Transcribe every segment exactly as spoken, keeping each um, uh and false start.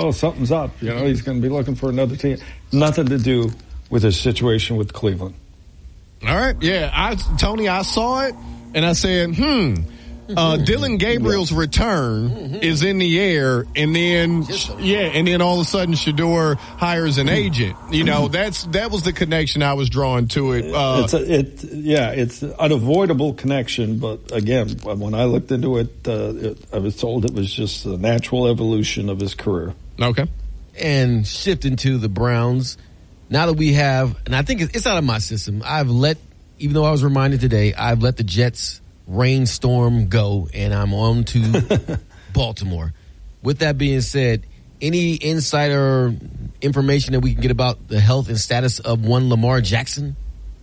oh, something's up. You know, he's going to be looking for another team. Nothing to do with his situation with Cleveland. All right. Yeah. I, Tony, I saw it and I said, hmm. Uh, Dylan Gabriel's yeah. return mm-hmm. is in the air, and then yeah, and then all of a sudden Shedeur hires an agent. You know, that's that was the connection I was drawing to it. Uh, it's a, it yeah, it's an unavoidable connection. But again, when I looked into it, uh, it, I was told it was just the natural evolution of his career. Okay. And shifting to the Browns, now that we have, and I think it's out of my system. I've let, even though I was reminded today, I've let the Jets rainstorm go, and I'm on to Baltimore. With that being said, any insider information that we can get about the health and status of one Lamar Jackson?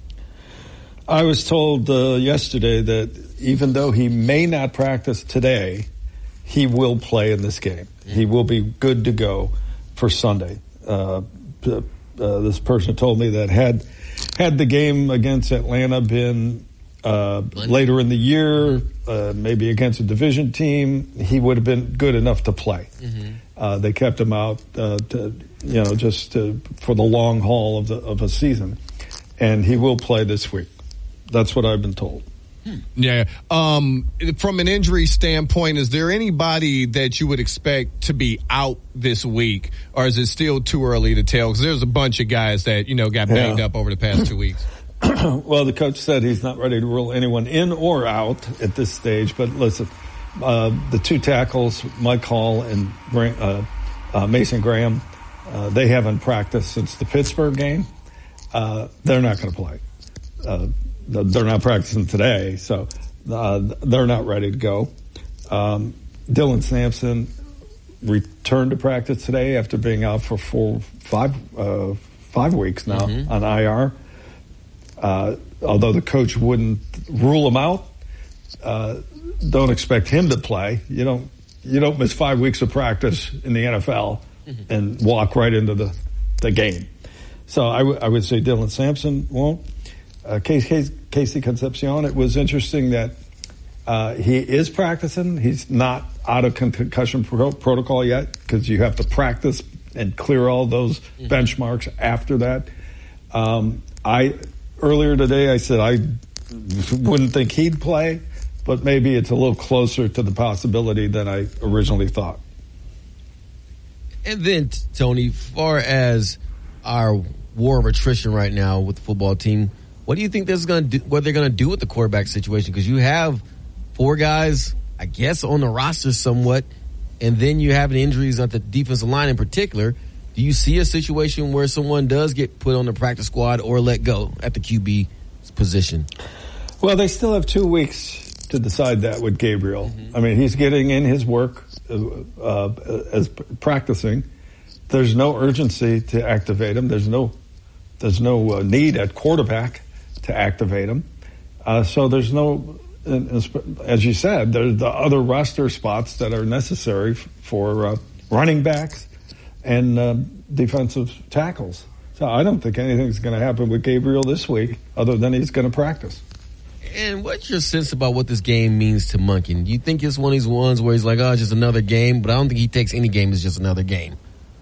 I was told uh, yesterday that even though he may not practice today, he will play in this game. Mm-hmm. He will be good to go for Sunday. Uh, uh, this person told me that had had the game against Atlanta been Uh, later in the year, uh, maybe against a division team, he would have been good enough to play. Mm-hmm. Uh, they kept him out, uh, to, you know, just to, for the long haul of the of a season, and he will play this week. That's what I've been told. Hmm. Yeah. Um, from an injury standpoint, is there anybody that you would expect to be out this week, or is it still too early to tell? Because there's a bunch of guys that you know got banged yeah. up over the past two weeks. Well, the coach said he's not ready to rule anyone in or out at this stage. But listen, uh, the two tackles, Mike Hall and uh, uh, Mason Graham, uh, they haven't practiced since the Pittsburgh game. Uh, they're not going to play. Uh, they're not practicing today, so uh, they're not ready to go. Um, Dylan Sampson returned to practice today after being out for four, five, uh, five weeks now mm-hmm. on I R. Uh, although the coach wouldn't rule him out, uh, don't expect him to play. You don't you don't miss five weeks of practice in the N F L mm-hmm. and walk right into the, the game. So I, w- I would say Dylan Sampson won't. Uh, Casey, Casey Concepcion, it was interesting that uh, he is practicing. He's not out of concussion pro- protocol yet because you have to practice and clear all those mm-hmm. benchmarks after that. Um, I... Earlier today, I said I wouldn't think he'd play, but maybe it's a little closer to the possibility than I originally thought. And then, Tony, far as our war of attrition right now with the football team, what do you think that's going to do? What they're going to do with the quarterback situation? Because you have four guys, I guess, on the roster somewhat, and then you have the injuries at the defensive line in particular. Do you see a situation where someone does get put on the practice squad or let go at the Q B position? Well, they still have two weeks to decide that with Gabriel. Mm-hmm. I mean, he's getting in his work uh, as practicing. There's no urgency to activate him. There's no there's no uh, need at quarterback to activate him. Uh, so there's no, as you said, there's the other roster spots that are necessary for uh, running backs and uh, defensive tackles. So I don't think anything's going to happen with Gabriel this week other than he's going to practice. And what's your sense about what this game means to Monken? Do you think it's one of these ones where he's like, oh, it's just another game, but I don't think he takes any game as just another game?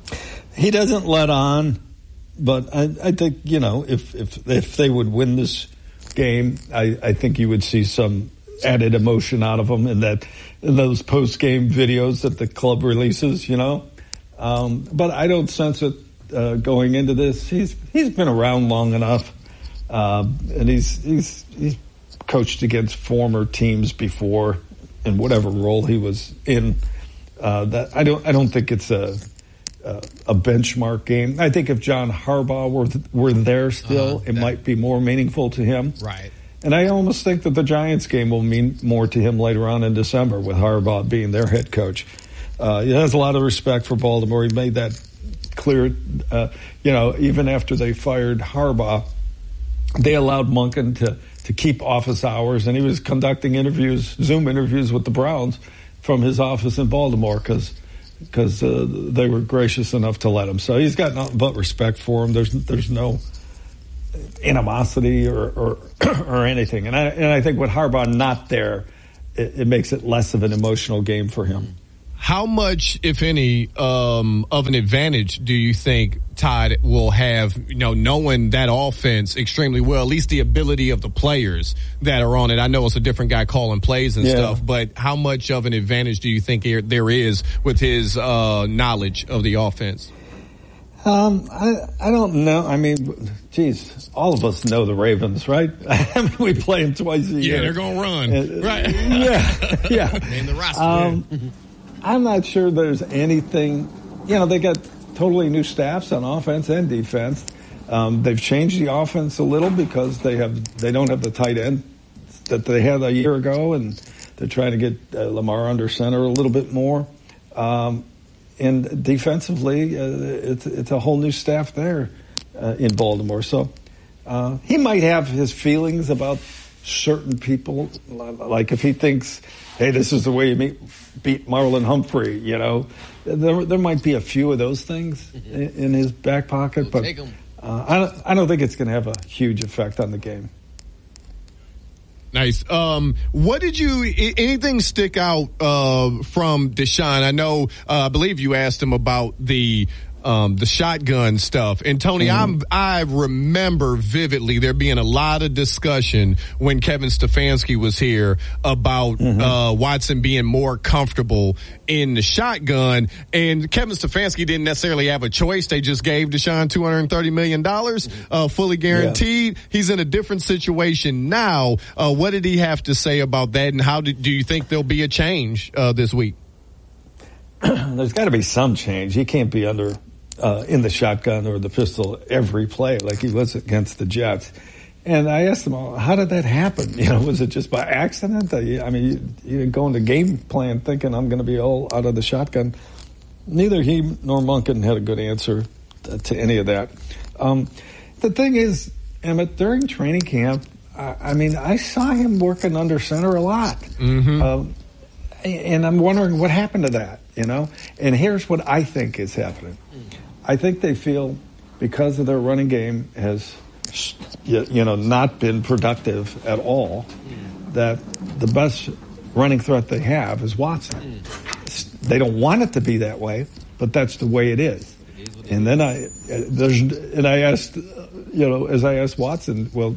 He doesn't let on, but I, I think, you know, if, if if they would win this game, I, I think you would see some added emotion out of him in that in those post-game videos that the club releases, you know. Um, but I don't sense it uh, going into this. He's he's been around long enough, uh, and he's he's he's coached against former teams before in whatever role he was in. Uh, that I don't I don't think it's a a, a benchmark game. I think if John Harbaugh were were there still, uh, it that, might be more meaningful to him. Right. And I almost think that the Giants game will mean more to him later on in December with Harbaugh being their head coach. Uh, he has a lot of respect for Baltimore. He made that clear. Uh, you know, even after they fired Harbaugh, they allowed Monken to, to keep office hours, and he was conducting interviews, Zoom interviews with the Browns from his office in Baltimore because because uh, they were gracious enough to let him. So he's got nothing but respect for him. There's there's no animosity or or, or anything. And I and I think with Harbaugh not there, it, it makes it less of an emotional game for him. how much, if any, um, of an advantage do you think Todd will have, you know, knowing that offense extremely well, at least the ability of the players that are on it? I know it's a different guy calling plays and yeah. stuff, but how much of an advantage do you think there is with his uh, knowledge of the offense? Um, I, I don't know. I mean, geez, all of us know the Ravens, right? I mean, we play them twice a yeah, year. Yeah, they're going to run. Uh, right. Yeah, yeah. Name the roster. Um, I'm not sure there's anything, you know, they got totally new staffs on offense and defense. Um, they've changed the offense a little because they have, they don't have the tight end that they had a year ago, and they're trying to get uh, Lamar under center a little bit more. Um, And defensively, uh, it's, it's a whole new staff there uh, in Baltimore. So uh, he might have his feelings about certain people, like if he thinks, hey, this is the way you meet, beat Marlon Humphrey, you know. There, there might be a few of those things mm-hmm. in, in his back pocket, we'll but uh, I, don't, I don't think it's going to have a huge effect on the game. Nice. Um, what did you, anything stick out, uh, from Deshaun? I know, uh, I believe you asked him about the, um, the shotgun stuff. And Tony, mm-hmm. I'm, I remember vividly there being a lot of discussion when Kevin Stefanski was here about, mm-hmm. uh, Watson being more comfortable in the shotgun. And Kevin Stefanski didn't necessarily have a choice. They just gave Deshaun two hundred thirty million dollars, uh, fully guaranteed. Yeah. He's in a different situation now. Uh, what did he have to say about that? And how did, do you think there'll be a change, uh, this week? There's got to be some change. He can't be under, uh, in the shotgun or the pistol every play like he was against the Jets. And I asked him, how did that happen? You know, was it just by accident? I mean, you, you didn't go into game plan thinking I'm going to be all out of the shotgun. Neither he nor Monken had a good answer to, to any of that. Um, the thing is, Emmett, during training camp, I, I mean, I saw him working under center a lot. Mm-hmm. Um, and I'm wondering what happened to that, you know? And here's what I think is happening. I think they feel because of their running game has, you know, not been productive at all, that the best running threat they have is Watson. They don't want it to be that way, but that's the way it is. And then I, there's, and I asked, you know, as I asked Watson, well,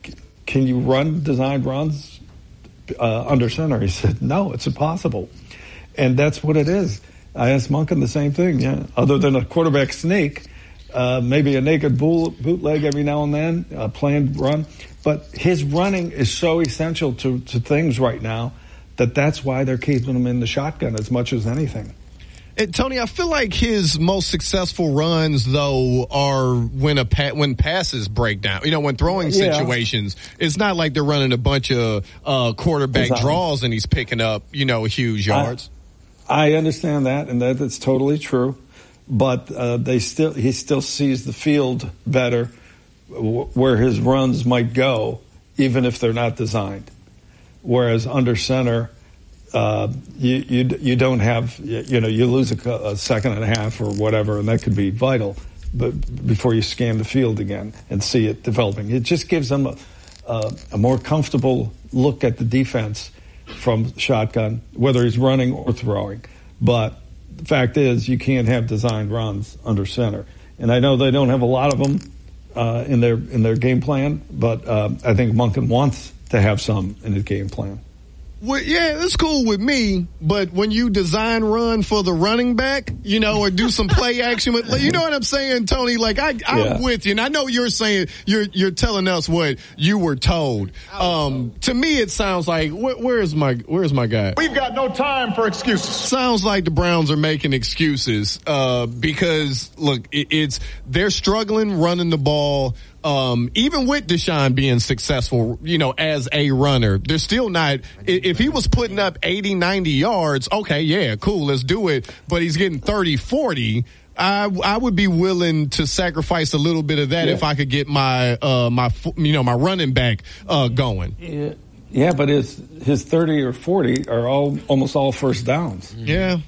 can you run designed runs uh, under center? He said, no, it's impossible. And that's what it is. I asked Monken the same thing, yeah. Other than a quarterback sneak, uh, maybe a naked bull, bootleg every now and then, a planned run. But his running is so essential to, to things right now that that's why they're keeping him in the shotgun as much as anything. And Tony, I feel like his most successful runs, though, are when a pa- when passes break down. You know, when throwing yeah. situations, it's not like they're running a bunch of uh, quarterback exactly. draws and he's picking up, you know, huge yards. I, I understand that, and that it's totally true. But uh, they still he still sees the field better w- where his runs might go, even if they're not designed. Whereas under center, uh, you, you you don't have you, you know you lose a, a second and a half or whatever, and that could be vital. But before you scan the field again and see it developing, it just gives them a, a, a more comfortable look at the defense from shotgun, whether he's running or throwing. But the fact is, you can't have designed runs under center, and I know they don't have a lot of them uh, in their in their game plan. But uh, I think Monken wants to have some in his game plan. Well, yeah, it's cool with me, but when you design run for the running back, you know, or do some play action with, you know what I'm saying, Tony? Like, I, I'm yeah. with you, and I know you're saying, you're you're telling us what you were told. Um, to me, it sounds like, wh- where's my where's my guy? We've got no time for excuses. Sounds like the Browns are making excuses, uh, because, look, it, it's, they're struggling running the ball. Um, even with Deshaun being successful, you know, as a runner, they're still not, if he was putting up eighty, ninety yards, okay, yeah, cool, let's do it. But he's getting thirty, forty. I, I would be willing to sacrifice a little bit of that yeah. if I could get my, uh, my, you know, my running back, uh, going. Yeah. Yeah, but his, his thirty or forty are all, almost all first downs. Yeah.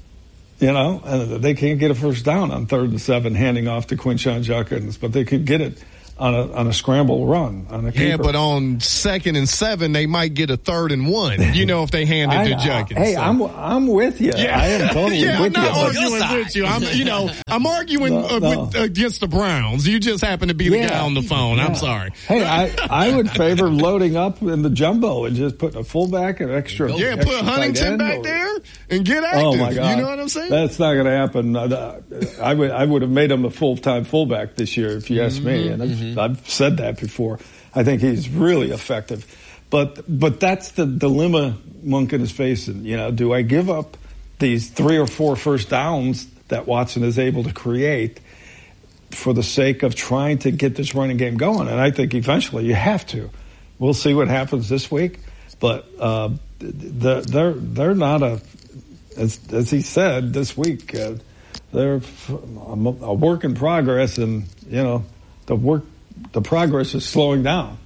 You know, and they can't get a first down on third and seven handing off to Quinshon Judkins, but they could get it on a on a scramble run. On a yeah, keeper. but on second and seven, they might get a third and one. You know, if they hand it to Judkins. Hey, so. I'm I'm with you. Yeah. I am totally yeah, with I'm not you. arguing with you. I'm, you know, I'm arguing no, uh, no. with, uh, against the Browns. You just happen to be the Yeah. guy on the phone. Yeah. I'm sorry. Hey, I, I would favor loading up in the jumbo and just putting a fullback and extra. Yeah, extra put tight Huntington end back or- there and get active. Oh my God! You know what I'm saying? That's not going to happen. Uh, I would I would have made him a full time fullback this year if you ask Mm-hmm, me, and I've, I've said that before. I think he's really effective, but but that's the dilemma Monken is facing. You know, do I give up these three or four first downs that Watson is able to create for the sake of trying to get this running game going? And I think eventually you have to. We'll see what happens this week, but uh, they're they're they're not a as as he said this week. Uh, they're a work in progress, and you know the work the progress is slowing down.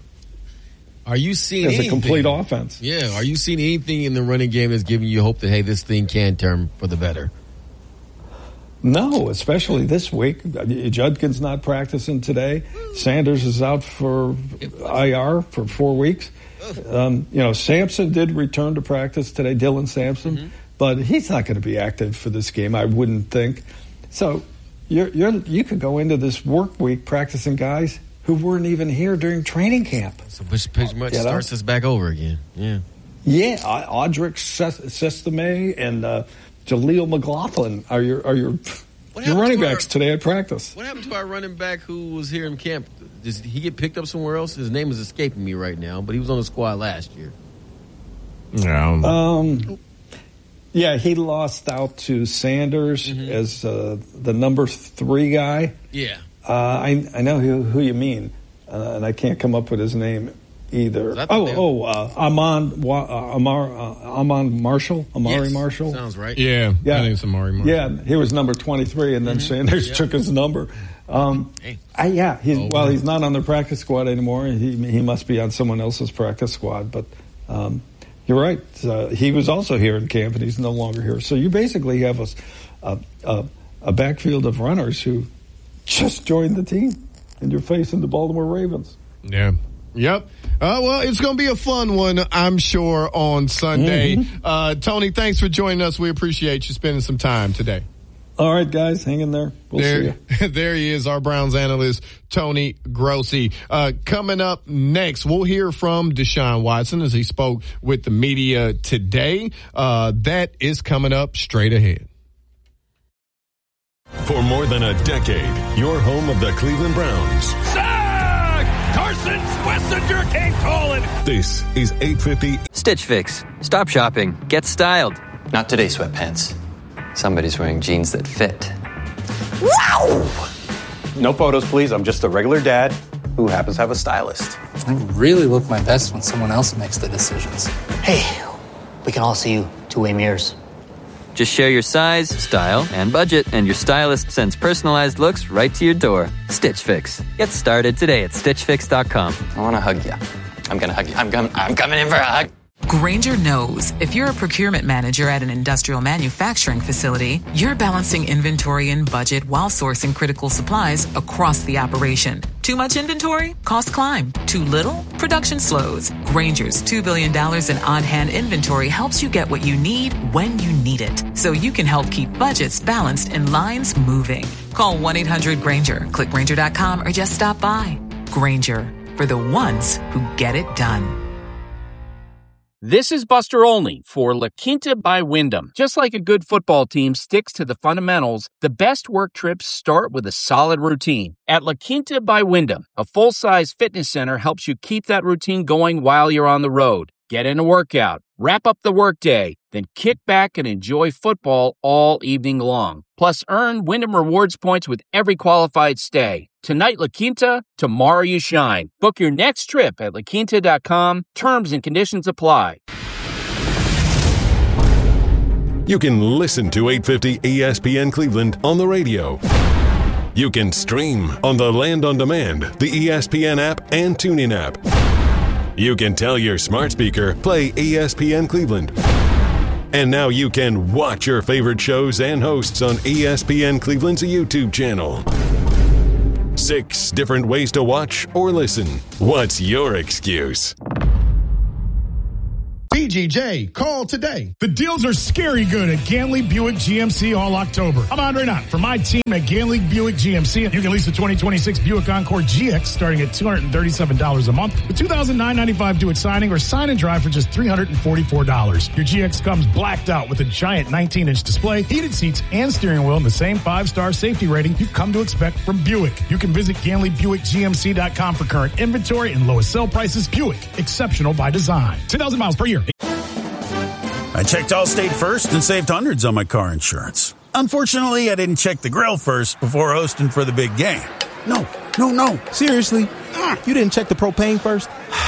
Are you seeing as a anything? complete offense? Yeah. Are you seeing anything in the running game that's giving you hope that, hey, this thing can turn for the better? No, especially this week. Judkins not practicing today. Sanders is out for I R for four weeks. Um, you know, Sampson did return to practice today, Dylan Sampson, mm-hmm. but he's not going to be active for this game, I wouldn't think. So you're, you're, you could go into this work week practicing guys who weren't even here during training camp. So which pretty much You know? starts us back over again. Yeah. Yeah, Audric Sestame and uh, Jaleel McLaughlin are your are your, your running backs our, today at practice. What happened to our running back who was here in camp? Does he get picked up somewhere else? His name is escaping me right now, but he was on the squad last year. Yeah. Um, yeah, he lost out to Sanders mm-hmm. as uh, the number three guy. Yeah. Uh, I I know who, who you mean, uh, and I can't come up with his name either. Oh, oh, uh, Amon, uh, Amar, uh, Amon Marshall, Amari yes, Marshall. Sounds right. Yeah, yeah, I think it's Amari Marshall. Yeah, he was number twenty-three, and then mm-hmm. Sanders yep. took his number. Um, hey. I, yeah, he's, oh, well, man. he's not on the practice squad anymore. He he must be on someone else's practice squad. But um, you're right. Uh, he was also here in camp, and he's no longer here. So you basically have a a, a, a backfield of runners who just joined the team, and you're facing the Baltimore Ravens. Yeah. Yep. Uh, well, it's going to be a fun one, I'm sure, on Sunday. Mm-hmm. Uh, Tony, thanks for joining us. We appreciate you spending some time today. All right, guys, hang in there. We'll there, see you. There he is, our Browns analyst, Tony Grossi. Uh, coming up next, we'll hear from Deshaun Watson as he spoke with the media today. Uh, that is coming up straight ahead. For more than a decade, your home of the Cleveland Browns. Sack! Carson Schlesinger came calling. This is eight fifty. Stitch Fix. Stop shopping. Get styled. Not today, sweatpants. Somebody's wearing jeans that fit. Wow! No photos, please. I'm just a regular dad who happens to have a stylist. I really look my best when someone else makes the decisions. Hey, we can all see you two-way mirrors. Just share your size, style, and budget, and your stylist sends personalized looks right to your door. Stitch Fix. Get started today at stitch fix dot com. I want to hug you. I'm going to hug you. I'm, com- I'm coming in for a hug. Grainger knows if you're a procurement manager at an industrial manufacturing facility, you're balancing inventory and budget while sourcing critical supplies across the operation. Too much inventory? Costs climb. Too little? Production slows. Grainger's two billion dollars in on-hand inventory helps you get what you need when you need it, so you can help keep budgets balanced and lines moving. Call one eight hundred Grainger, click Grainger dot com, or just stop by. Grainger, for the ones who get it done. This is Buster Olney for La Quinta by Wyndham. Just like a good football team sticks to the fundamentals, the best work trips start with a solid routine. At La Quinta by Wyndham, a full-size fitness center helps you keep that routine going while you're on the road. Get in a workout, wrap up the workday, then kick back and enjoy football all evening long. Plus, earn Wyndham Rewards points with every qualified stay. Tonight, La Quinta, tomorrow you shine. Book your next trip at la quinta dot com. Terms and conditions apply. You can listen to eight fifty E S P N Cleveland on the radio. You can stream on the Land on Demand, the E S P N app, and TuneIn app. You can tell your smart speaker, play E S P N Cleveland. And now you can watch your favorite shows and hosts on E S P N Cleveland's YouTube channel. Six different ways to watch or listen. What's your excuse? B G J, call today. The deals are scary good at Ganley Buick G M C all October. I'm Andre Knott. For my team at Ganley Buick G M C, you can lease the twenty twenty-six Buick Encore G X starting at two hundred thirty-seven dollars a month with two thousand nine hundred ninety-five dollars due at signing, or sign and drive for just three hundred forty-four dollars. Your G X comes blacked out with a giant nineteen inch display, heated seats, and steering wheel, and the same five-star safety rating you've come to expect from Buick. You can visit Ganley Buick G M C dot com for current inventory and lowest sale prices. Buick, exceptional by design. ten thousand miles per year. I checked Allstate first and saved hundreds on my car insurance. Unfortunately, I didn't check the grill first before hosting for the big game. No, no, no. Seriously? You didn't check the propane first?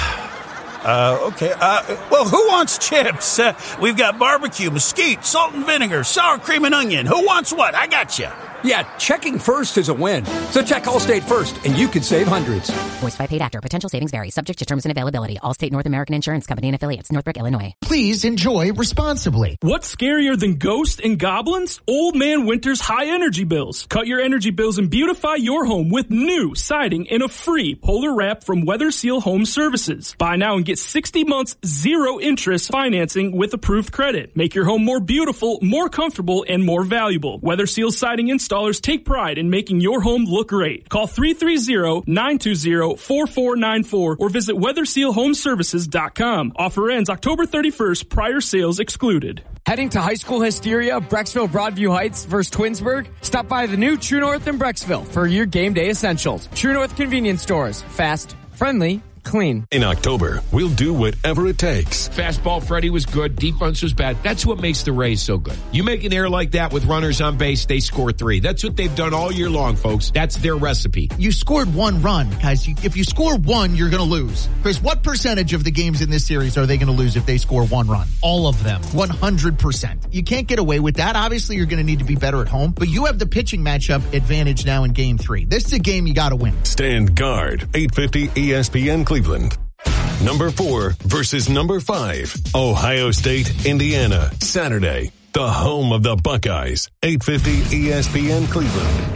Uh, okay. Uh, well, who wants chips? Uh, we've got barbecue, mesquite, salt and vinegar, sour cream and onion. Who wants what? I got you. Yeah, checking first is a win. So check Allstate first, and you could save hundreds. Voiced by paid actor. Potential savings vary. Subject to terms and availability. Allstate North American Insurance Company and affiliates. Northbrook, Illinois. Please enjoy responsibly. What's scarier than ghosts and goblins? Old Man Winter's high energy bills. Cut your energy bills and beautify your home with new siding and a free polar wrap from Weather Seal Home Services. Buy now and get sixty months zero interest financing with approved credit. Make your home more beautiful, more comfortable, and more valuable. Weather Seal siding installers take pride in making your home look great. Call three three zero, nine two zero, four four nine four or visit weather seal home services dot com. Offer ends October thirty-first. Prior sales excluded. Heading to high school hysteria, Brecksville Broadview Heights versus Twinsburg? Stop by the new True North in Brecksville for your game day essentials. True North convenience stores. Fast, friendly, clean. In October, we'll do whatever it takes. Fastball Freddie was good. Defense was bad. That's what makes the Rays so good. You make an error like that with runners on base, they score three. That's what they've done all year long, folks. That's their recipe. You scored one run, guys. If you score one, you're going to lose. Chris, what percentage of the games in this series are they going to lose if they score one run? All of them. one hundred percent. You can't get away with that. Obviously, you're going to need to be better at home, but you have the pitching matchup advantage now in game three. This is a game you got to win. Stand guard. eight fifty E S P N Cleveland. Number four versus number five. Ohio State, Indiana. Saturday. The home of the Buckeyes. eight fifty E S P N Cleveland.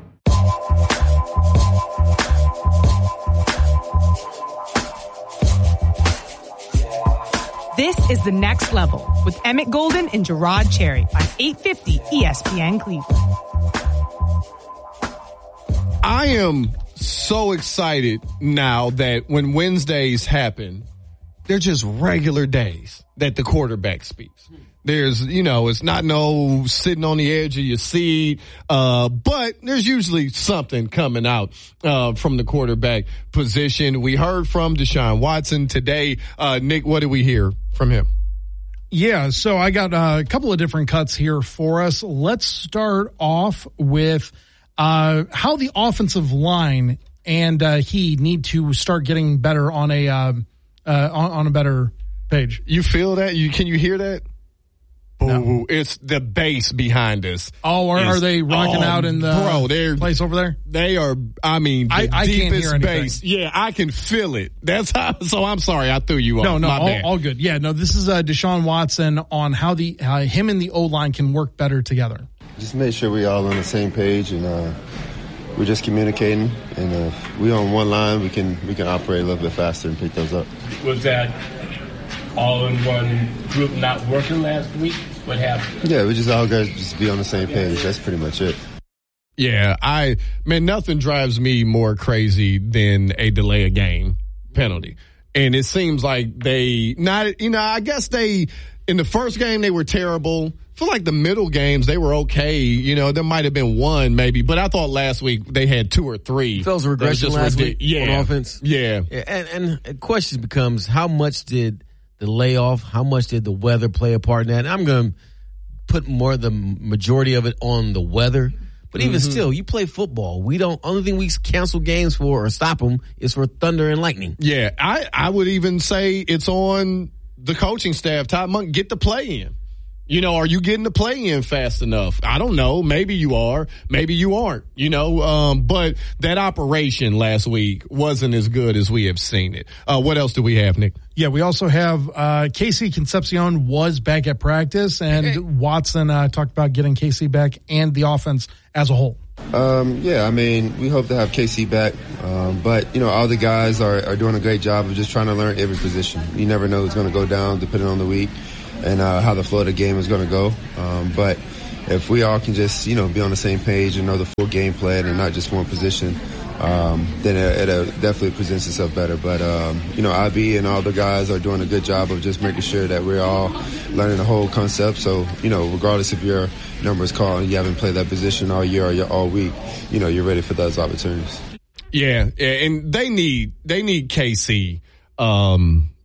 This is The Next Level with Emmett Golden and Gerard Cherry on eight fifty E S P N Cleveland. I am so excited now that when Wednesdays happen, they're just regular days that the quarterback speaks. There's, you know, it's not no sitting on the edge of your seat, uh, but there's usually something coming out uh, from the quarterback position. We heard from Deshaun Watson today. Uh, Nick, what did we hear from him? Yeah, so I got a couple of different cuts here for us. Let's start off with Uh, how the offensive line and uh, he need to start getting better on a uh, uh, on, on a better page. You feel that? You can you hear that? No. Ooh, it's the bass behind us. Oh, are, are they rocking oh, out in the bro, they're, place over there? They are. I mean, the I, I deepest can't hear anything. bass. Yeah, I can feel it. That's how. So I'm sorry, I threw you off. No, no, My all, bad. all good. Yeah, no, this is uh, Deshaun Watson on how the uh, him and the O line can work better together. Just make sure we all on the same page and. Uh, We're just communicating, and uh, if we're on one line, we can we can operate a little bit faster and pick those up. Was that all-in-one group not working last week? What happened? Yeah, we just all got to just be on the same page. That's pretty much it. Yeah, I man, nothing drives me more crazy than a delay of game penalty, and it seems like they not. You know, I guess they in the first game they were terrible. I feel like the middle games, they were okay. You know, there might have been one maybe, but I thought last week they had two or three. Feels a regression last week yeah. on offense. Yeah. yeah. And, and the question becomes, how much did the layoff, how much did the weather play a part in that? And I'm going to put more of the majority of it on the weather. But even mm-hmm. still, you play football. We don't, only thing we cancel games for or stop them is for thunder and lightning. Yeah. I, I would even say it's on the coaching staff. Todd Monk, get the play in. You know, are you getting the play in fast enough? I don't know. Maybe you are. Maybe you aren't. You know, um, but that operation last week wasn't as good as we have seen it. Uh, what else do we have, Nick? Yeah, we also have uh, Casey Concepcion was back at practice, and hey. Watson uh, talked about getting Casey back and the offense as a whole. Um, yeah, I mean, we hope to have K C back, um, but, you know, all the guys are, are doing a great job of just trying to learn every position. You never know who's going to go down depending on the week and uh, how the flow of the game is going to go. Um, but if we all can just, you know, be on the same page and know the full game plan and not just one position, um, then it, it definitely presents itself better. But, um, you know, I B and all the guys are doing a good job of just making sure that we're all learning the whole concept. So, you know, regardless if your number is called and you haven't played that position all year or all week, you know, you're ready for those opportunities. Yeah, and they need they need K C um,